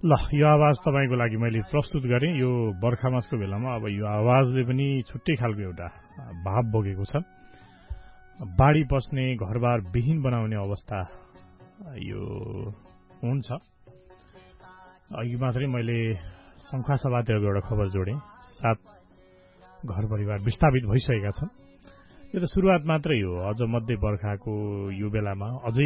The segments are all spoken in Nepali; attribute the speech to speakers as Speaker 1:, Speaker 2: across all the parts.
Speaker 1: ल यो आवाज तपाईको लागि मैले प्रस्तुत गरेँ। यो बर्खामासको बेलामा अब यो आवाजले पनि छुट्टै खालको एउटा भाव बोकेको छ। बाढी पस्ने घरबार विहीन बनाउने अवस्था यो हुन्छ। अघि मात्रै मैले संखुवा सभातिरको एउटा खबर जोडेँ। 7 घर परिवार विस्थापित भइसकेका छन्। यो त सुरुवात मात्रै हो। अझ मध्य बर्खाको यो बेलामा अझै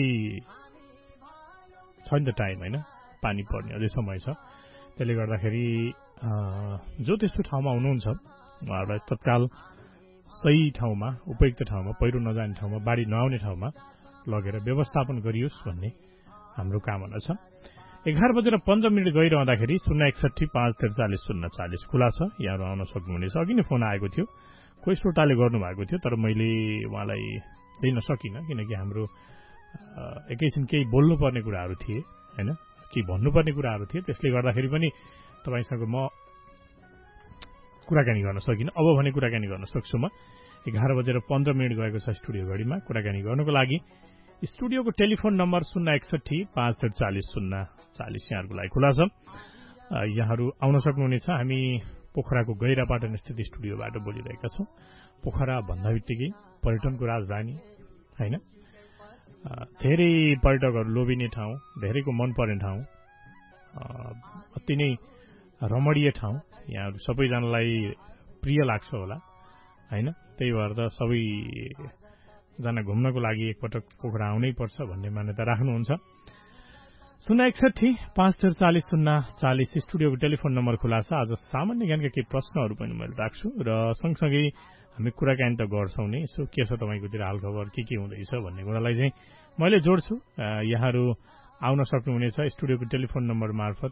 Speaker 1: छ नि त टाइम, होइन? पानी पर्ने अझै समय छ। त्यसले गर्दाखेरि जो त्यस्तो ठाउँमा हुनुहुन्छ उहाँहरूलाई तत्काल सही ठाउँमा, उपयुक्त ठाउँमा, पहिरो नजाने ठाउँमा, बाढी नआउने ठाउँमा लगेर व्यवस्थापन गरियोस् भन्ने हाम्रो कामना छ। 11:15 गइरहँदाखेरि 061-543-040 खुला छ। यहाँहरू आउन सक्नुहुनेछ। अघि नै फोन आएको थियो, कोही श्रोताले गर्नुभएको थियो, तर मैले उहाँलाई दिन सकिनँ किनकि हाम्रो एकैछिन केही बोल्नुपर्ने कुराहरू थिए, होइन? केही भन्नुपर्ने कुराहरू थिए। त्यसले गर्दाखेरि पनि तपाईँसँग म कुराकानी गर्न सकिनँ। अब भने कुराकानी गर्न सक्छु म। 11:15 गएको छ स्टुडियो घडीमा। कुराकानी गर्नको लागि स्टुडियोको टेलिफोन नम्बर 061-543-040 यहाँहरूको लागि खुला छ। यहाँहरू आउन सक्नुहुनेछ। हामी पोखराको गैरापाटन स्थित स्टुडियोबाट बोलिरहेका छौँ। पोखरा भन्दा बित्तिकै पर्यटनको राजधानी, होइन? धेरै पर्यटकहरू लोभिने ठाउँ, धेरैको मनपर्ने ठाउँ, अति नै रमणीय ठाउँ। यहाँहरू सबैजनालाई प्रिय लाग्छ होला, होइन? त्यही भएर त सबैजना घुम्नको लागि एकपटक पोखरा आउनै पर्छ भन्ने मान्यता राख्नुहुन्छ। 061-543-040 स्टुडियोको टेलिफोन नम्बर खुला छ। आज सामान्य ज्ञानका केही प्रश्नहरू पनि मैले राख्छु र सँगसँगै हामी कुराकानी त गर्छौँ नै। यसो के छ तपाईँकोतिर हालखबर, के हुँदैछ भन्ने कुरालाई चाहिँ मैले जोड्छु। यहाँहरू आउन सक्नुहुनेछ स्टुडियोको टेलिफोन नम्बर मार्फत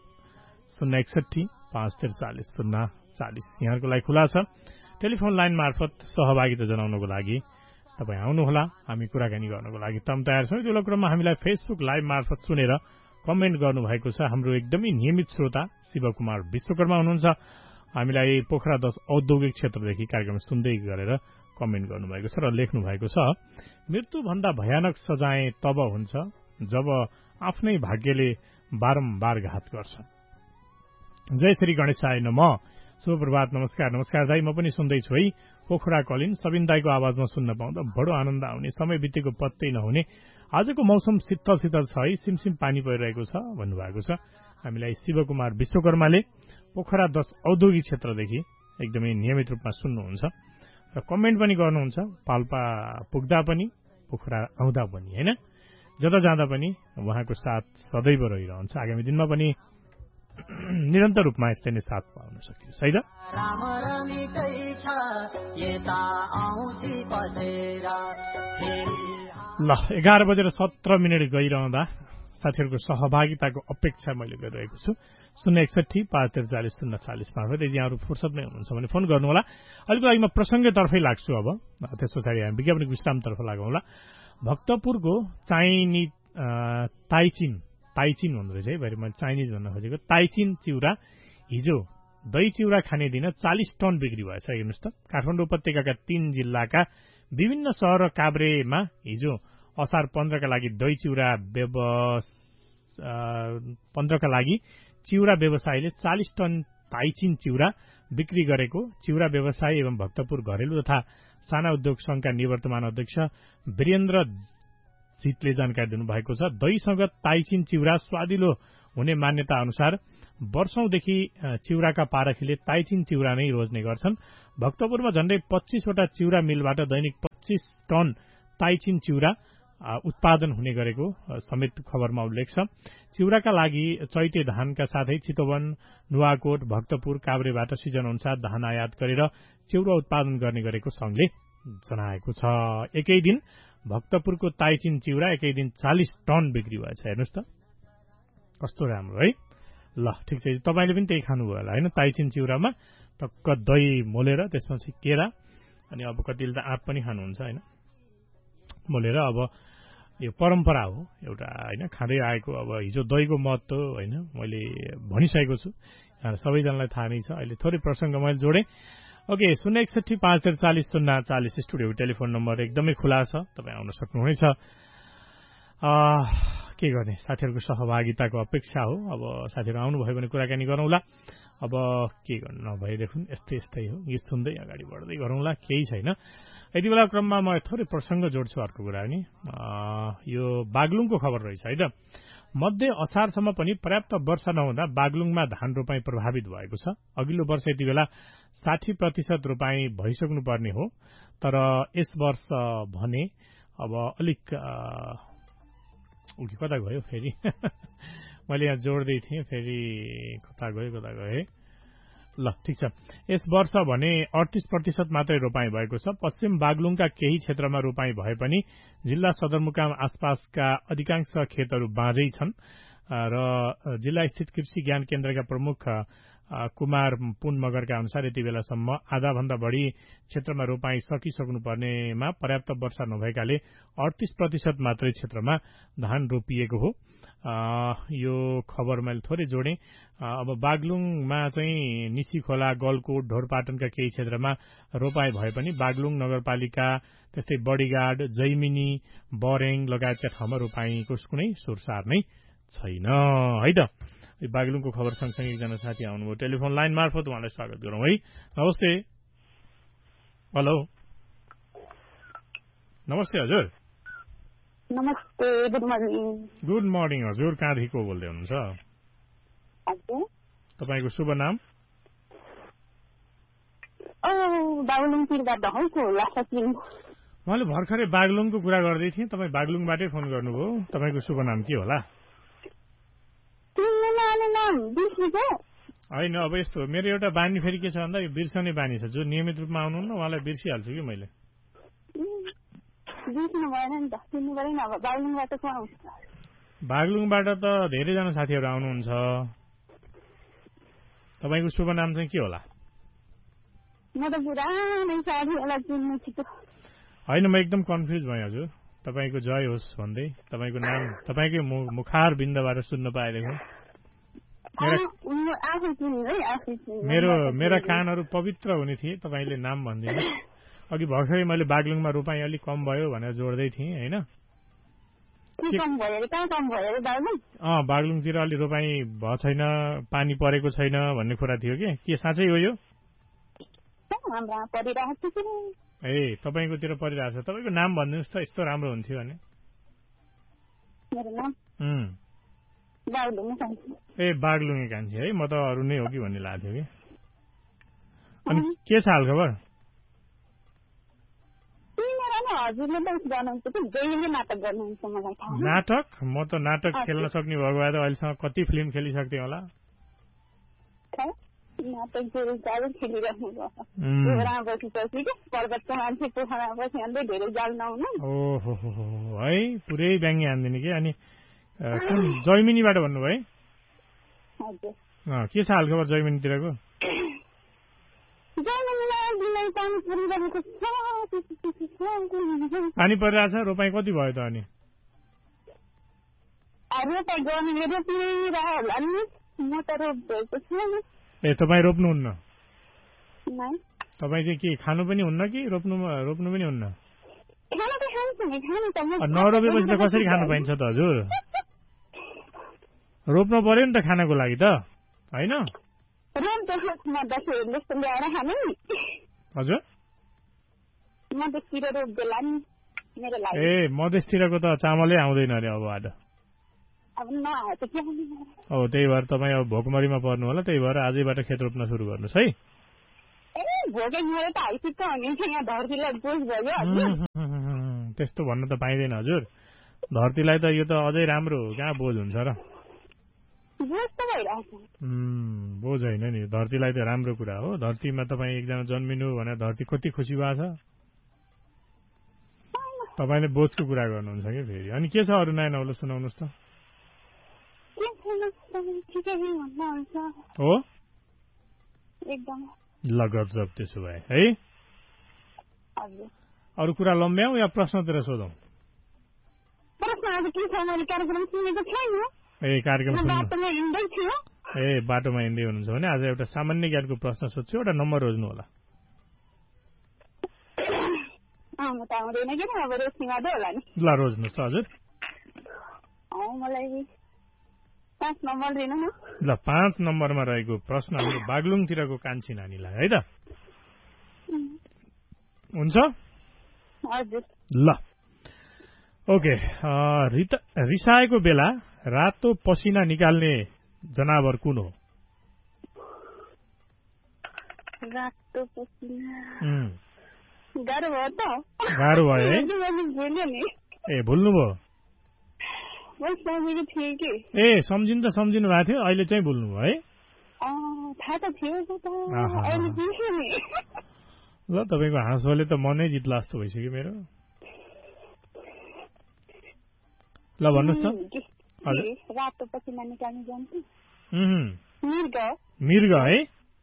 Speaker 1: 061-543-040 यहाँहरूको लागि खुला छ। टेलिफोन लाइन मार्फत सहभागिता जनाउनको लागि तपाईँ आउनुहोला। हामी कुराकानी गर्नको लागि तयार छौँ। त्यो क्रममा हामीलाई फेसबुक लाइभ मार्फत सुनेर कमेन्ट गर्नुभएको छ हाम्रो एकदमै नियमित श्रोता शिवकुमार विश्वकर्मा हुनुहुन्छ। हामीलाई पोखरा 10 औद्योगिक क्षेत्रदेखि कार्यक्रम सुन्दै गरेर कमेन्ट गर्नुभएको छ र लेख्नु भएको छ, मृत्युभन्दा भयानक सजाय तब हुन्छ जब आफ्नै भाग्यले बारम्बार घात गर्छ। जय श्री गणेशाय नमः। शुभ प्रभात। नमस्कार दाई, म पनि सुन्दैछु है। पोखरा कलिन सबिन दाईको आवाजमा सुन्न पाउँदा बडो आनन्द आउने, समय बितेको पत्तै नहुने। आजको मौसम शीतल छ है, सिमसिम पानी परिरहेको छ भन्नुभएको छ। हामीलाई शिवकुमार विश्वकर्माले पोखरा 10 औद्योगिक क्षेत्रदेखि एकदमै नियमित रूपमा सुन्नुहुन्छ र कमेन्ट पनि गर्नुहुन्छ। पाल्पा पुग्दा पनि, पोखरा आउँदा पनि, होइन? जता जाँदा पनि उहाँको साथ सदैव रहिरहन्छ। आगामी दिनमा पनि निरन्तर रूपमा यस्तै नै साथ पाउन सकियोस् है त। ल 11:17 गइरहँदा साथीहरूको सहभागिताको अपेक्षा मैले गरिरहेको छु। 061-543-040 मार्फत यदि यहाँहरू फुर्सदमै हुनुहुन्छ भने फोन गर्नुहोला। अहिलेको लागि म प्रसङ्गतर्फै लाग्छु। अब त्यस पछाडि हामी विज्ञापनिक विश्रामतर्फ लागौँला। भक्तपुरको ताइचिन भन्नु रहेछ है, भरि मैले चाइनिज भन्न खोजेको। ताइचिन चिउरा हिजो दही चिउरा खाने दिन 40 टन बिक्री भएछ। हेर्नुहोस् त, काठमाडौँ उपत्यकाका 3 जिल्लाका विभिन्न सहर र काभ्रेमा हिजो असार 15 का लागि दही चिउरा 15 का लागि चिउरा व्यवसायीले 40 टन ताइचिन चिउरा बिक्री गरेको चिउरा व्यवसायी एवं भक्तपुर घरेलु तथा साना उद्योग संघका निवर्तमान अध्यक्ष वीरेन्द्र जितले जानकारी दिनुभएको छ। दहीसँग ताइचिन चिउरा स्वादिलो हुने मान्यता अनुसार वर्षौंदेखि चिउराका पारखीले ताइचिन चिउरा नै रोज्ने गर्छन्। भक्तपुरमा झण्डै 25 वटा चिउरा मिलबाट दैनिक 25 टन ताइचिन चिउरा उत्पादन हुने गरेको समेत खबरमा उल्लेख छ। चिउराका लागि चैते धानका साथै चितवन, नुवाकोट, भक्तपुर, काभ्रेबाट सिजन अनुसार धान आयात गरेर चिउरा उत्पादन गर्ने गरेको संघले जनाएको छ। एकै दिन भक्तपुरको ताइचिन चिउरा एकै दिन 40 टन बिक्री भएछ। हेर्नुहोस् त, कस्तो राम्रो है। ल ठिक छ, तपाईँले पनि त्यही खानुभयो होला, होइन? ताइचिन चिउरामा टक्क दही मोलेर त्यसपछि केरा, अनि अब कतिले त आँप पनि खानुहुन्छ, होइन? मोलेर अब यो परम्परा हो एउटा, होइन? खाँदै आएको। अब हिजो दहीको महत्त्व, होइन, मैले भनिसकेको छु, सबैजनालाई थाहा नै छ। अहिले थोरै प्रसङ्ग मैले जोडेँ। ओके, 061-543-040 स्टुडियोको टेलिफोन नम्बर एकदमै खुला छ, तपाईँ आउन सक्नुहुनेछ। के गर्ने, साथीहरूको सहभागिताको अपेक्षा हो। अब साथीहरू आउनुभयो भने कुराकानी गरौँला। अब के गर्नु नभइदेखि यस्तै हो, गीत सुन्दै अगाडि बढ्दै गरौँला, केही छैन। यति बेला क्रममा म थोरै प्रसङ्ग जोड्छु अर्को कुरा नि। यो बागलुङको खबर रहेछ है त। मध्य असारसम्म पनि पर्याप्त वर्षा नहुँदा बागलुङमा धान रोपाई प्रभावित भएको छ। अघिल्लो वर्ष यति बेला 60% रोपाई भइसक्नुपर्ने हो, तर यस वर्ष भने अब अलिक कता गयो फेरि मैले यहाँ जोड्दै थिएँ, फेरि कता गए। ल ठिक छ। यस वर्ष भने 38% मात्रै रोपाई भएको छ। पश्चिम बागलुङका केही क्षेत्रमा रोपाई भए पनि जिल्ला सदरमुकाम आसपासका अधिकांश खेतहरू बाँझै छन् र जिल्ला स्थित कृषि ज्ञान केन्द्रका प्रमुख कुमार पुन मगरका अनुसार यति बेलासम्म आधाभन्दा बढी क्षेत्रमा रोपाई सकिसक्नुपर्नेमा पर्याप्त वर्षा नभएकाले 38% मात्रै क्षेत्रमा धान रोपिएको हो। यो खबर मैले थोरै जोडेँ। अब बागलुङमा चाहिँ निसी खोला, गलकोट, ढोरपाटनका केही क्षेत्रमा रोपाई भए पनि बागलुङ नगरपालिका, त्यस्तै बडीगाड, जैमिनी, बरेङ लगायतका ठाउँमा रोपाईको कुनै सुरसार नै छैन है त। बागलुङको खबर सँगसँगै एकजना साथी आउनुभयो टेलिफोन लाइन मार्फत, उहाँलाई स्वागत गरौँ है। नमस्ते। हेलो, नमस्ते हजुर।
Speaker 2: नमस्ते, गुड मर्निङ।
Speaker 1: गुड मर्निङ हजुर, कहाँदेखि को बोल्दै हुनुहुन्छ? तपाईँको शुभ नाम? उहाँले भर्खरै बागलुङको कुरा गर्दै थिएँ, तपाईँ बागलुङबाटै फोन गर्नुभयो। तपाईँको शुभ नाम के होला? होइन, अब यस्तो हो, मेरो एउटा बानी फेरि के छ भन्दा यो बिर्सने बानी छ। जो नियमित रूपमा आउनुहुन्न उहाँलाई बिर्सिहाल्छु कि मैले। बागलुङबाट त धेरैजना साथीहरू आउनुहुन्छ। तपाईँको शुभ नाम चाहिँ के होला? होइन, म एकदम कन्फ्युज भएँ हजुर। तपाईँको जय होस् भन्दै तपाईँको नाम तपाईँकै मुखार बिन्दबाट सुन्न पाएदेखि मेरा कानहरू पवित्र हुने थिए। तपाईँले नाम भनिदिनु। अघि भर्खरै मैले बागलुङमा रोपाई अलिक कम भयो भनेर जोड्दै थिएँ होइन। बागलुङतिर अलि रोपाई भएको छैन, पानी परेको छैन भन्ने कुरा थियो के साँच्चै हो यो? ए, तपाईँकोतिर परिरहेको छ। तपाईँको नाम भनिदिनुहोस् त, यस्तो राम्रो हुन्थ्यो भने। ए, बागलुङे कान्छी है, म त अरू नै हो कि भन्ने लाग्थ्यो कि। अनि के छ हाल खबर? नाटक? म त नाटक खेल्न सक्ने भएको भए त अहिलेसम्म कति फिल्म खेलिसक्थेँ होला। ओहो है, पुरै ब्याङ्गी हान्दिने कि। अनि कुन जैमिनीबाट भन्नुभयो? के छ हाल खबर जैमिनीतिरको? पानी परिरहेछ? रोपाई कति भयो त? अनि ए, तपाईँ रोप्नुहुन्न? तपाईँ चाहिँ के खानु पनि हुन्न कि रोप्नु पनि हुन्न? नरोपेपछि त कसरी खानु पाइन्छ त हजुर? रोप्नु पर्यो नि त खानको लागि त, होइन? हजुर, ए, मधेसतिरको त चामलै आउँदैन अरे अब। हो, त्यही भएर तपाईँ अब भोकमरीमा पर्नु होला। त्यही भएर आजैबाट खेत रोप्न सुरु गर्नुहोस् है। त्यस्तो भन्न त पाइँदैन हजुर। धरतीलाई त यो त अझै राम्रो हो, कहाँ बोझ हुन्छ र? बोझ होइन नि, धरतीलाई त राम्रो कुरा हो। धरतीमा तपाईँ एकजना जन्मिनु भनेर धरती कति खुसी भएको छ। तपाईँले बोझको कुरा गर्नुहुन्छ कि फेरि? अनि के छ अरू नयाँ नौलो सुनाउनुहोस् त। हो, ल गजब। त्यसो भए है, अरू कुरा लम्ब्याउँ या प्रश्नतिर सोधौँ? ए, कार्यक्रम बाटोमा हिँड्दै हुनुहुन्छ भने आज एउटा सामान्य ज्ञानको प्रश्न सोध्छु, एउटा नम्बर रोज्नु होला। ल रोज्नुहोस् त हजुर।
Speaker 2: मलाई 5 नम्बर दिनु न।
Speaker 1: ल 5 नम्बरमा रहेको प्रश्न हाम्रो बागलुङतिरको कान्छी नानीलाई है त। हुन्छ
Speaker 2: हजुर।
Speaker 1: ल ओके। रिसाएको बेला रातो पसिना निकाल्ने जनावर कुन हो?
Speaker 2: रातो पसिना गाह्रो भयो त।
Speaker 1: गाह्रो भयो है? ए भुल्नुभयो? ए सम्झिनु त सम्झिनु भएको थियो, अहिले चाहिँ भुल्नुभयो है? ल तपाईँको हाँसोले त मनै जित्ला जस्तो भइसक्यो मेरो। ल भन्नुहोस् त।
Speaker 2: रातो पसिना निकाल्ने जन्तु
Speaker 1: मृग है?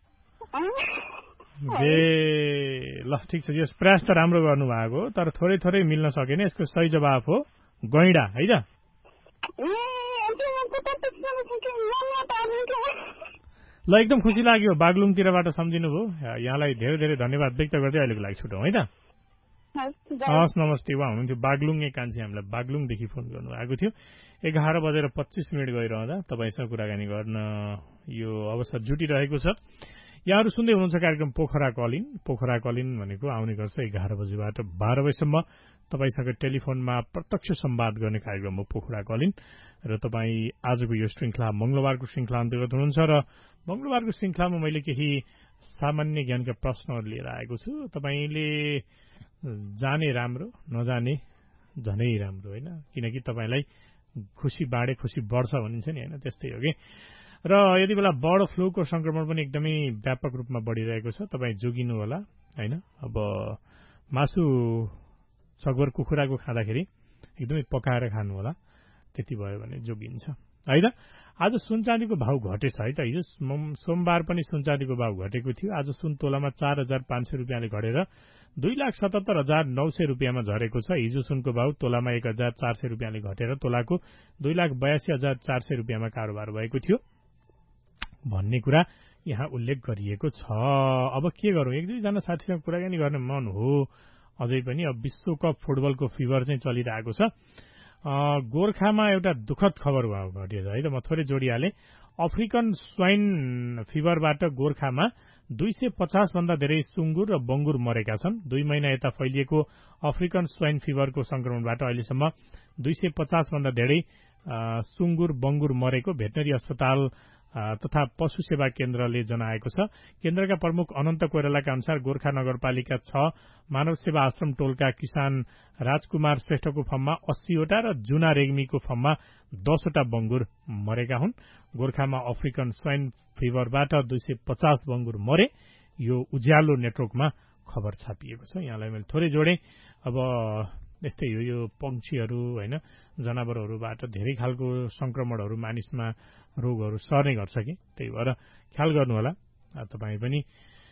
Speaker 1: ल ठिक छ, यो प्रयास त राम्रो गर्नुभएको, तर थोरै थोरै मिल्न सकेन। यसको सही जवाफ हो गैँडा है त। ल एकदम खुसी लाग्यो, बागलुङतिरबाट सम्झिनुभयो। यहाँलाई धेरै धेरै धन्यवाद व्यक्त गर्दै अहिलेको लागि छुटौँ है त। हस् नमस्ते। उहाँ हुनुहुन्थ्यो बागलुङे कान्छी, हामीलाई बागलुङदेखि फोन गर्नुभएको थियो। 11:25 गइरहँदा तपाईँसँग कुराकानी गर्न यो अवसर जुटिरहेको छ। यहाँहरू सुन्दै हुनुहुन्छ कार्यक्रम पोखरा कलिन। पोखरा कलिन भनेको आउने गर्छ 11 बजेबाट 12 बजेसम्म तपाईँसँग टेलिफोनमा प्रत्यक्ष संवाद गर्ने कार्यक्रम हो पोखरा कलिन। र तपाईँ आजको यो श्रृङ्खला मंगलबारको श्रृङ्खला अन्तर्गत हुनुहुन्छ र मंगलबारको श्रृङ्खलामा मैले केही सामान्य ज्ञानका प्रश्नहरू लिएर आएको छु। तपाईँले जाने राम्रो, नजाने झनै राम्रो होइन, किनकि तपाईँलाई खुसी बाँडे खुसी बढ्छ भनिन्छ नि होइन, त्यस्तै हो कि। र यति बेला बर्ड फ्लूको संक्रमण पनि एकदमै व्यापक रूपमा बढ़िरहेको छ, तपाईँ जोगिनु होला होइन। अब मासु सकभर कुखुराको खाँदाखेरि एकदमै पकाएर खानु होला, त्यति भयो भने जोगिन्छ है त। आज सुन चाँदीको भाव घटेछ है त। हिजो सोमबार पनि सुन चाँदीको भाव घटेको थियो। आज सुन तोलामा 4,500 रुपियाँले घटेर 2,77,900 रुपियाँमा झरेको छ। हिजो सुनको भाव तोलामा 1,400 रुपियाँले घटेर तोलाको 2,82,400 रुपियाँमा कारोबार भएको थियो भन्ने कुरा यहाँ उल्लेख गरिएको छ। अब के गरौँ, एक दुईजना साथीसँग कुराकानी गर्ने मन हो अझै पनि। अब विश्वकप फुटबलको फिभर चाहिँ चलिरहेको छ। गोर्खामा एउटा दुःखद खबर घटिएछ है त, म थोरै जोडिहालेँ। अफ्रिकन स्वाइन फिभरबाट गोर्खामा 250 भन्दा धेरै सुँगुर र बंगुर मरेका छन्। 2 महिना यता फैलिएको अफ्रिकन स्वाइन फिभरको संक्रमणबाट अहिलेसम्म 250 भन्दा धेरै सुँगुर बंगुर मरेको भेटनरी अस्पताल तथा पशु सेवा केन्द्रले जनाएको छ। केन्द्रका प्रमुख अनन्त कोइरालाका अनुसार गोर्खा नगरपालिका 6 मानव सेवा आश्रम टोलका किसान राजकुमार श्रेष्ठको फर्ममा 80 वटा र जुना रेग्मीको फर्ममा 10 वटा बंगुर मरेका हुन्। गोर्खामा अफ्रिकन स्वाइन फिभरबाट 250 बंगुर मरे, यो उज्यालो नेटवर्कमा खबर छापिएको छ। यहाँलाई मैले थोरै जोडेँ। अब यस्तै हो, यो पंक्षीहरू होइन, जनावरहरूबाट धेरै खालको संक्रमणहरू मानिसमा रोगहरू सर्ने गर्छ कि, त्यही भएर ख्याल गर्नु होला तपाईँ पनि।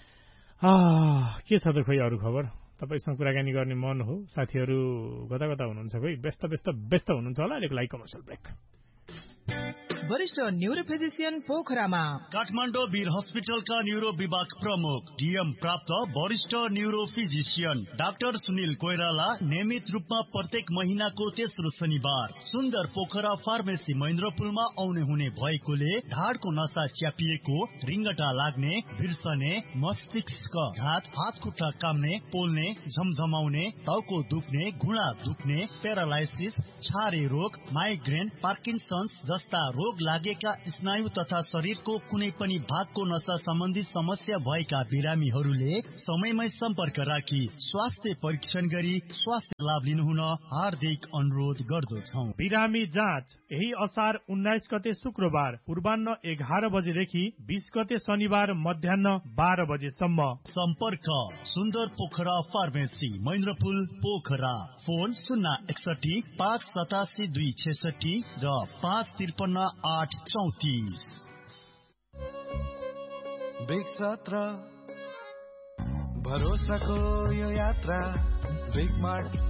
Speaker 1: के छ त खोइ अरू खबर, तपाईँसँग कुराकानी गर्ने मन हो। साथीहरू कता कता हुनुहुन्छ, खोइ व्यस्त हुनुहुन्छ होला। अहिलेको लागि कमर्सियल ब्रेक।
Speaker 3: वरिष्ठ न्यूरो फिजिशियन पोखरामा
Speaker 4: काठमाडौँ वीर हस्पिटलका न्यूरो विभाग प्रमुख डीएम प्राप्त वरिष्ठ neuro physician doctor Sunil Koirala नियमित रूपमा प्रत्येक महिनाको तेस्रो शनिबार सुन्दर पोखरा फार्मेसी महेन्द्रपुलमा आउने हुने भएकोले ढाडको नसा च्यापिएको, रिङ्गटा लाग्ने, बिर्सने, मस्तिष्क घात, हात खुट्टा काम्ने, पोल्ने, झमझमाउने, टाउको दुख्ने, घुँडा दुख्ने, प्यारालाइसिस, छारे रोग, माइग्रेन, पार्किन्सन्स जस्ता रोग लागेका स्नायु तथा शरीरको कुनै पनि भागको नसा सम्बन्धी समस्या भएका बिरामीहरूले समयमै सम्पर्क राखी स्वास्थ्य परीक्षण गरी स्वास्थ्य लाभ लिनुहुन हार्दिक अनुरोध गर्दछौं।
Speaker 1: बिरामी जाँच यही असार 19 गते शुक्रबार पूर्वाह्न 11 बजेदेखि 20 गते शनिबार मध्याह्न 12 बजेसम्म।
Speaker 4: सम्पर्क सुन्दर पोखरा फार्मेसी महेन्द्रपुल पोखरा। फोन 061 587 266 र 553 834।
Speaker 5: बिग सत्र भरोसाको यो यात्रा बिग मार्ट